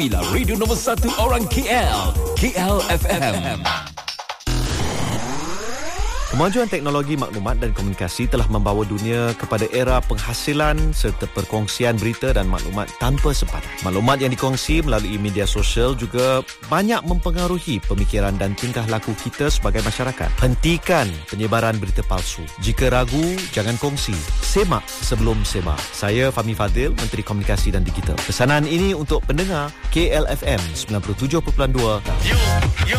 Inilah radio nombor 1 orang KL, KL FM. Kemajuan teknologi maklumat dan komunikasi telah membawa dunia kepada era penghasilan serta perkongsian berita dan maklumat tanpa sempadan. Maklumat yang dikongsi melalui media sosial juga banyak mempengaruhi pemikiran dan tingkah laku kita sebagai masyarakat. Hentikan penyebaran berita palsu. Jika ragu, jangan kongsi. Semak sebelum sebar. Saya Fahmi Fadil, Menteri Komunikasi dan Digital. Pesanan ini untuk pendengar KLFM 97.2.